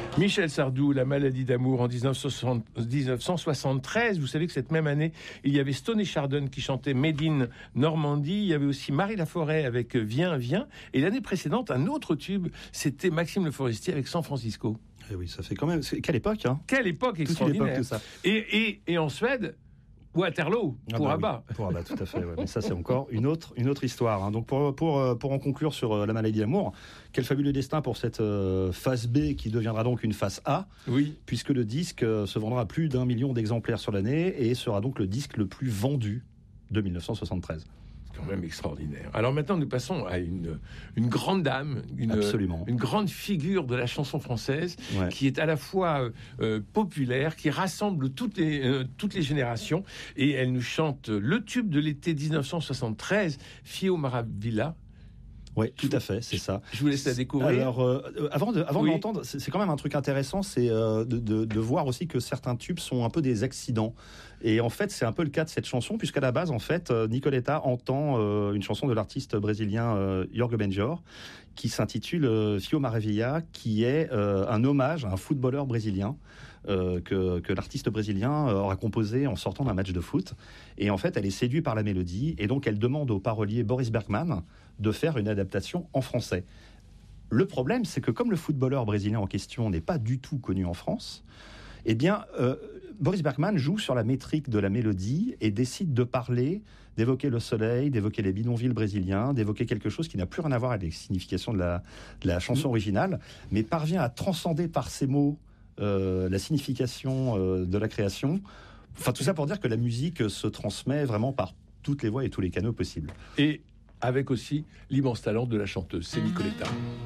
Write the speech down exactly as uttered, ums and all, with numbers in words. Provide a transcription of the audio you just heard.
Michel Sardou, La maladie d'amour en dix-neuf cent soixante-treize. Vous savez que cette même année, il y avait Stone et Chardon qui chantaient Made in Normandie. Il y avait aussi Marie Laforêt avec Viens, viens. Et l'année précédente, un autre tube, c'était Maxime Le Forestier avec San Francisco. Eh oui, ça fait quand même... Quelle époque, hein. Quelle époque extraordinaire. Toute l'époque, tout ça. Et, et, et en Suède... Waterloo, pour ah bah Abba. Oui, pour Abba, tout à fait. Ouais. Mais ça, c'est encore une autre, une autre histoire. Hein. Donc, pour, pour, pour en conclure sur euh, La maladie d'amour, quel fabuleux destin pour cette euh, phase B qui deviendra donc une phase A. Oui. Puisque le disque euh, se vendra à plus d'un million d'exemplaires sur l'année et sera donc le disque le plus vendu de dix-neuf cent soixante-treize. C'est quand même extraordinaire. Alors maintenant, nous passons à une, une grande dame, une, Absolument. une grande figure de la chanson française, ouais. qui est à la fois euh, populaire, qui rassemble toutes les, euh, toutes les générations, et elle nous chante le tube de l'été dix-neuf cent soixante-treize, Fio Maravilla. Oui, tout à fait, c'est ça. Je vous laisse la découvrir. Alors, euh, avant de, avant oui. de l'entendre, c'est, c'est quand même un truc intéressant, c'est euh, de, de, de voir aussi que certains tubes sont un peu des accidents. Et en fait, c'est un peu le cas de cette chanson, puisqu'à la base, en fait, Nicoletta entend euh, une chanson de l'artiste brésilien euh, Jorge Benjor, qui s'intitule euh, Fio Maravilla, qui est euh, un hommage à un footballeur brésilien euh, que, que l'artiste brésilien aura composé en sortant d'un match de foot. Et en fait, elle est séduite par la mélodie, et donc elle demande au parolier Boris Bergman de faire une adaptation en français. Le problème, c'est que comme le footballeur brésilien en question n'est pas du tout connu en France, eh bien, euh, Boris Bergman joue sur la métrique de la mélodie et décide de parler, d'évoquer le soleil, d'évoquer les bidonvilles brésiliens, d'évoquer quelque chose qui n'a plus rien à voir avec les significations de la, de la chanson originale, mais parvient à transcender par ses mots euh, la signification euh, de la création. Enfin, tout ça pour dire que la musique se transmet vraiment par toutes les voies et tous les canaux possibles. Et avec aussi l'immense talent de la chanteuse, c'est Nicoletta.